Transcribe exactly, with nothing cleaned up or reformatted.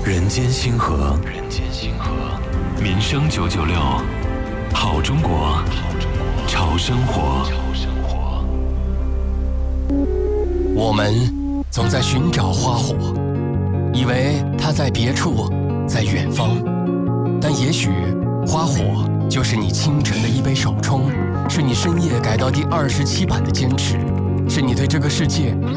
人间星河，人间星河，民生九九六，好中国，好中国，潮生活，潮生活。 我们总在寻找花火，以为它在别处，在远方，但也许花火就是你清晨的一杯手冲，是你深夜改到第二十七版的坚持，是你对这个世界